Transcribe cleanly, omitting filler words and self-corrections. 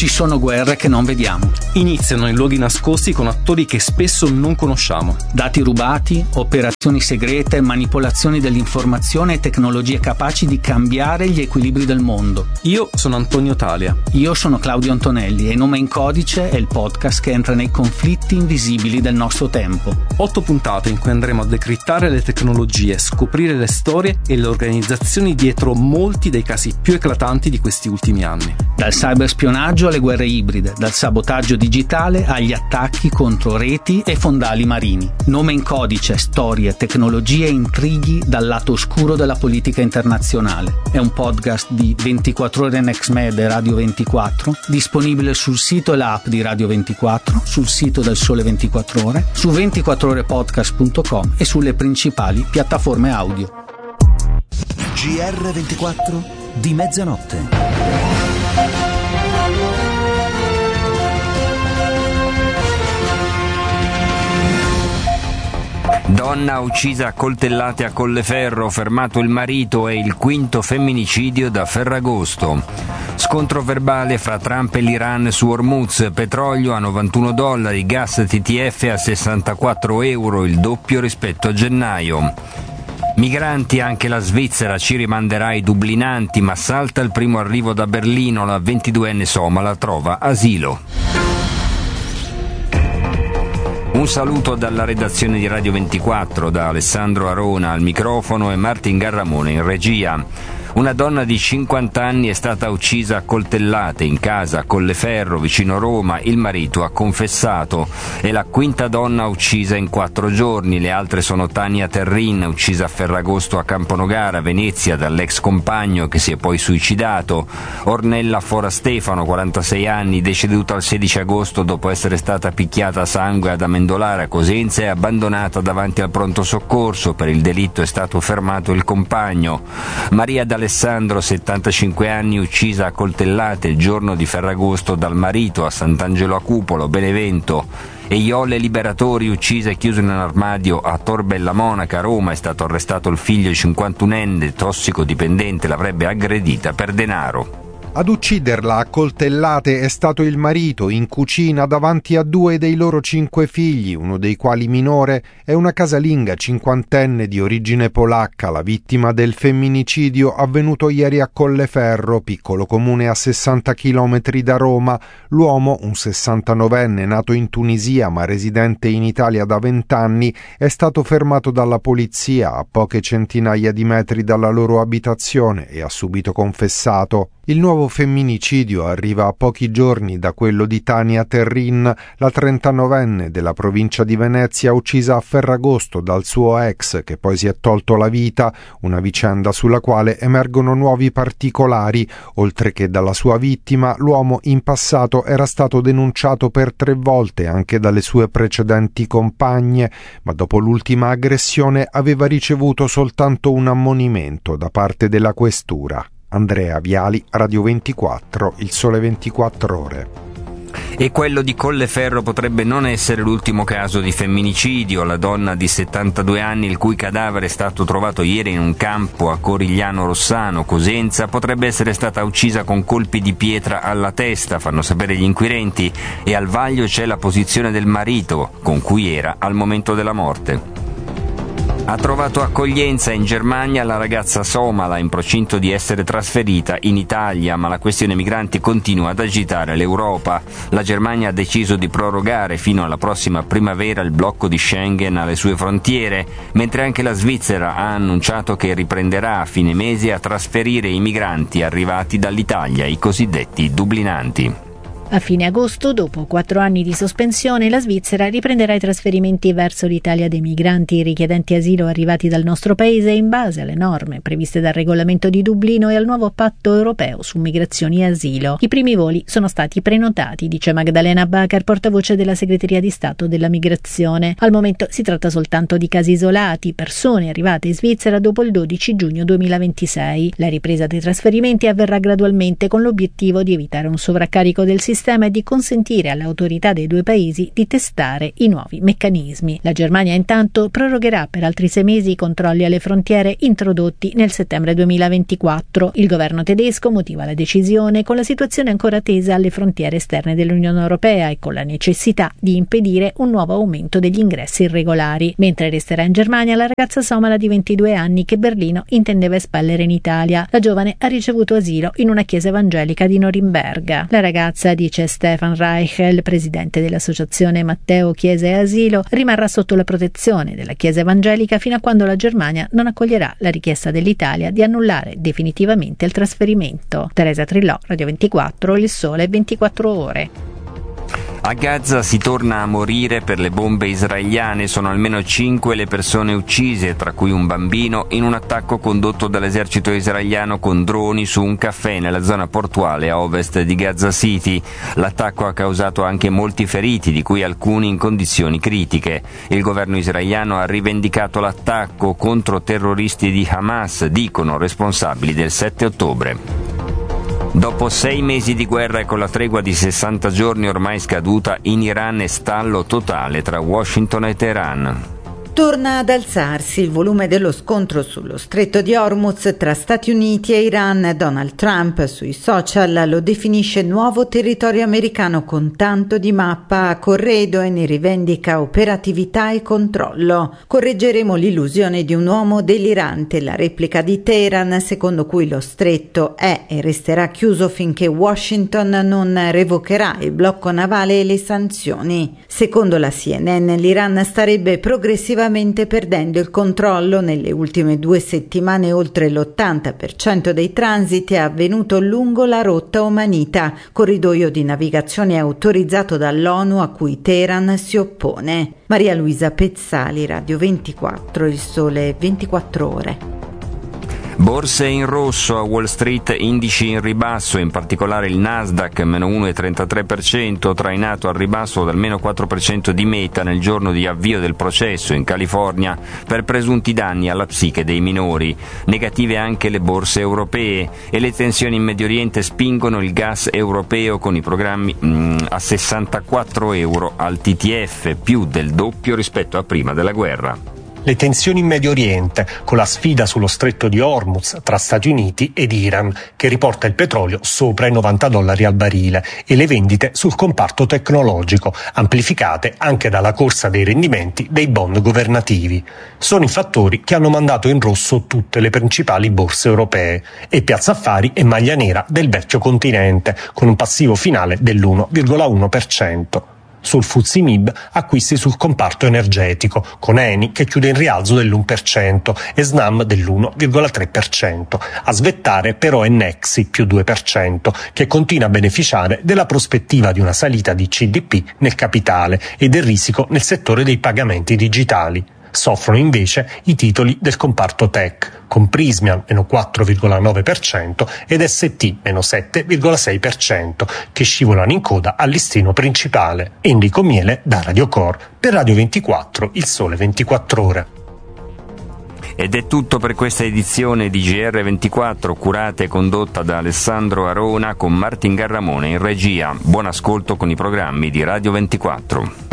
Ci sono guerre che non vediamo. Iniziano in luoghi nascosti con attori che spesso non conosciamo. Dati rubati, operazioni segrete, manipolazioni dell'informazione e tecnologie capaci di cambiare gli equilibri del mondo. Io sono Antonio Talia. Io sono Claudio Antonelli e Nome in Codice è il podcast che entra nei conflitti invisibili del nostro tempo. 8 puntate in cui andremo a decrittare le tecnologie, scoprire le storie e le organizzazioni dietro molti dei casi più eclatanti di questi ultimi anni. Dal cyberspionaggio alle guerre ibride, dal sabotaggio digitale agli attacchi contro reti e fondali marini. Nome in Codice, storie, tecnologie e intrighi dal lato oscuro della politica internazionale. È un podcast di 24 ore NextMed e Radio 24, disponibile sul sito e l'app di Radio 24, sul sito del Sole 24 Ore, su 24orepodcast.com e sulle principali piattaforme audio. GR24 di mezzanotte. Donna uccisa a coltellate a Colleferro, fermato il marito, è il quinto femminicidio da Ferragosto. Scontro verbale fra Trump e l'Iran su Hormuz, petrolio a $91, gas TTF a €64, il doppio rispetto a gennaio. Migranti, anche la Svizzera ci rimanderà i dublinanti, ma salta il primo arrivo da Berlino, la 22enne somala trova asilo. Un saluto dalla redazione di Radio 24, da Alessandro Arona al microfono e Martin Garramone in regia. Una donna di 50 anni è stata uccisa a coltellate in casa a Colleferro, vicino Roma. Il marito ha confessato. È la quinta donna uccisa in 4 giorni. Le altre sono Tania Terrin, uccisa a Ferragosto a Camponogara, Venezia, dall'ex compagno che si è poi suicidato. Ornella Fora Stefano, 46 anni, deceduta il 16 agosto dopo essere stata picchiata a sangue ad Amendolara, Cosenza, e abbandonata davanti al pronto soccorso. Per il delitto è stato fermato il compagno. Maria D'Alessandro, 75 anni, uccisa a coltellate il giorno di Ferragosto dal marito a Sant'Angelo a Cupolo, Benevento. E Iole Liberatori, uccisa e chiusa in un armadio a Tor Bella Monaca, Roma. È stato arrestato il figlio 51enne, tossicodipendente, l'avrebbe aggredita per denaro. Ad ucciderla a coltellate è stato il marito in cucina davanti a 2 dei loro 5 figli, uno dei quali minore. È una casalinga 50enne di origine polacca, la vittima del femminicidio avvenuto ieri a Colleferro, piccolo comune a 60 chilometri da Roma. L'uomo, un 69enne nato in Tunisia ma residente in Italia da 20 anni, è stato fermato dalla polizia a poche centinaia di metri dalla loro abitazione e ha subito confessato. Il nuovo femminicidio arriva a pochi giorni da quello di Tania Terrin, la 39enne della provincia di Venezia, uccisa a Ferragosto dal suo ex, che poi si è tolto la vita, una vicenda sulla quale emergono nuovi particolari. Oltre che dalla sua vittima, l'uomo in passato era stato denunciato per 3 volte anche dalle sue precedenti compagne, ma dopo l'ultima aggressione aveva ricevuto soltanto un ammonimento da parte della questura. Andrea Viali, Radio 24, Il Sole 24 Ore. E quello di Colleferro potrebbe non essere l'ultimo caso di femminicidio. La donna di 72 anni, il cui cadavere è stato trovato ieri in un campo a Corigliano Rossano, Cosenza, potrebbe essere stata uccisa con colpi di pietra alla testa, fanno sapere gli inquirenti, e al vaglio c'è la posizione del marito, con cui era al momento della morte. Ha trovato accoglienza in Germania la ragazza somala in procinto di essere trasferita in Italia, ma la questione migranti continua ad agitare l'Europa. La Germania ha deciso di prorogare fino alla prossima primavera il blocco di Schengen alle sue frontiere, mentre anche la Svizzera ha annunciato che riprenderà a fine mese a trasferire i migranti arrivati dall'Italia, i cosiddetti dublinanti. A fine agosto, dopo 4 anni di sospensione, la Svizzera riprenderà i trasferimenti verso l'Italia dei migranti richiedenti asilo arrivati dal nostro paese in base alle norme previste dal regolamento di Dublino e al nuovo patto europeo su migrazioni e asilo. I primi voli sono stati prenotati, dice Magdalena Bacher, portavoce della Segreteria di Stato della Migrazione. Al momento si tratta soltanto di casi isolati, persone arrivate in Svizzera dopo il 12 giugno 2026. La ripresa dei trasferimenti avverrà gradualmente con l'obiettivo di evitare un sovraccarico del sistema sistema e di consentire alle autorità dei due paesi di testare i nuovi meccanismi. La Germania intanto prorogherà per altri 6 mesi i controlli alle frontiere introdotti nel settembre 2024. Il governo tedesco motiva la decisione con la situazione ancora tesa alle frontiere esterne dell'Unione Europea e con la necessità di impedire un nuovo aumento degli ingressi irregolari. Mentre resterà in Germania la ragazza somala di 22 anni che Berlino intendeva espellere in Italia. La giovane ha ricevuto asilo in una chiesa evangelica di Norimberga. La ragazza, dice Stefan Reichel, presidente dell'associazione Matteo Chiesa e Asilo, rimarrà sotto la protezione della chiesa evangelica fino a quando la Germania non accoglierà la richiesta dell'Italia di annullare definitivamente il trasferimento. Teresa Trillò, Radio 24, Il Sole 24 Ore. A Gaza si torna a morire per le bombe israeliane. Sono almeno 5 le persone uccise, tra cui un bambino, in un attacco condotto dall'esercito israeliano con droni su un caffè nella zona portuale a ovest di Gaza City. L'attacco ha causato anche molti feriti, di cui alcuni in condizioni critiche. Il governo israeliano ha rivendicato l'attacco contro terroristi di Hamas, dicono responsabili del 7 ottobre. Dopo 6 mesi di guerra e con la tregua di 60 giorni ormai scaduta, in Iran è stallo totale tra Washington e Teheran. Torna ad alzarsi il volume dello scontro sullo stretto di Hormuz tra Stati Uniti e Iran. Donald Trump sui social lo definisce nuovo territorio americano con tanto di mappa a corredo e ne rivendica operatività e controllo. Correggeremo l'illusione di un uomo delirante, la replica di Teheran, secondo cui lo stretto è e resterà chiuso finché Washington non revocherà il blocco navale e le sanzioni. Secondo la CNN, l'Iran starebbe progressivamente perdendo il controllo. Nelle ultime 2 settimane oltre l'80% dei transiti è avvenuto lungo la rotta omanita, corridoio di navigazione autorizzato dall'ONU a cui Teheran si oppone. Maria Luisa Pezzali, Radio 24, Il Sole 24 Ore. Borse in rosso a Wall Street, indici in ribasso, in particolare il Nasdaq meno 1,33%, trainato al ribasso dal meno 4% di Meta nel giorno di avvio del processo in California per presunti danni alla psiche dei minori. Negative anche le borse europee e le tensioni in Medio Oriente spingono il gas europeo con i programmi a 64 euro al TTF, più del doppio rispetto a prima della guerra. Le tensioni in Medio Oriente, con la sfida sullo stretto di Hormuz tra Stati Uniti ed Iran, che riporta il petrolio sopra i $90 al barile, e le vendite sul comparto tecnologico, amplificate anche dalla corsa dei rendimenti dei bond governativi. Sono i fattori che hanno mandato in rosso tutte le principali borse europee, e Piazza Affari è maglia nera del vecchio continente, con un passivo finale dell'1,1%. Sul FTSE MIB acquisti sul comparto energetico, con Eni che chiude in rialzo dell'1% e Snam dell'1,3%. A svettare però è Nexi più 2%, che continua a beneficiare della prospettiva di una salita di CDP nel capitale e del risico nel settore dei pagamenti digitali. Soffrono invece i titoli del comparto tech, con Prysmian meno 4,9% ed ST meno 7,6%, che scivolano in coda al listino principale. Enrico Miele da Radio Core per Radio 24, Il Sole 24 Ore. Ed è tutto per questa edizione di GR24, curata e condotta da Alessandro Arona con Martin Garramone in regia. Buon ascolto con i programmi di Radio 24.